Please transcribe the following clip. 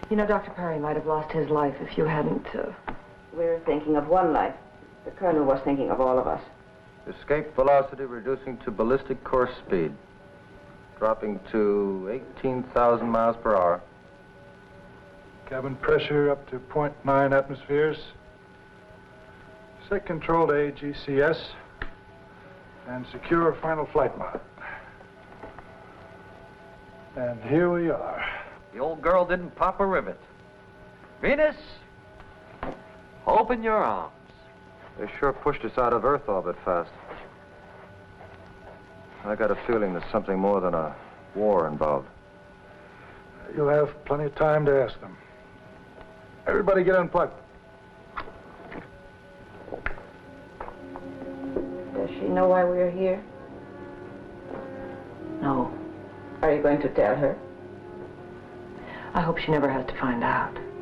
You know, Dr. Perry might have lost his life if you hadn't, We're thinking of one life. The Colonel was thinking of all of us. Escape velocity reducing to ballistic course speed. Dropping to 18,000 miles per hour. Cabin pressure up to 0.9 atmospheres. Set control to AGCS. And secure final flight mode. And here we are. The old girl didn't pop a rivet. Venus, open your arms. They sure pushed us out of Earth orbit fast. I got a feeling there's something more than a war involved. You'll have plenty of time to ask them. Everybody get unplugged. Does she know why we're here? no. Are you going to tell her? I hope she never has to find out.